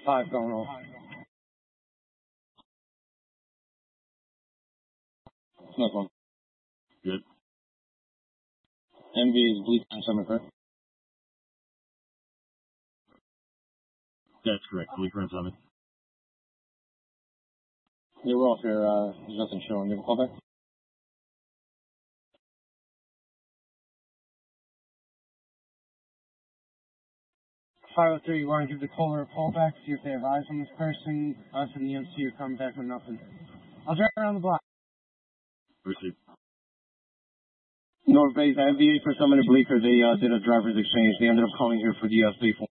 5 going on. Smoke one. Good. MV is bleak on summer, correct? That's correct. Bleaker and Summit. Yeah, we're off here. There's nothing showing. You have a callback? $503, you want to give the caller a call back, see if they have eyes on this person. Us and the MC are coming back with nothing. I'll drive around the block. Received. North Base, MV for Summit and Bleaker. They did a driver's exchange. They ended up calling here for the faithful.